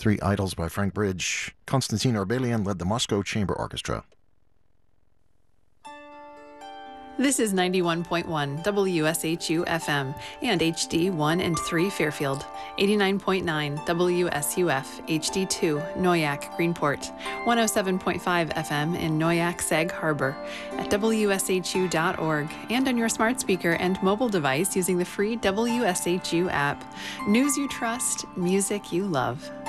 Three Idols by Frank Bridge. Konstantin Orbelian led the Moscow Chamber Orchestra. This is 91.1 WSHU FM and HD 1 and 3 Fairfield, 89.9 WSUF HD 2 Noyak Greenport, 107.5 FM in Noyak Sag Harbor, at WSHU.org, and on your smart speaker and mobile device using the free WSHU app. News you trust, music you love.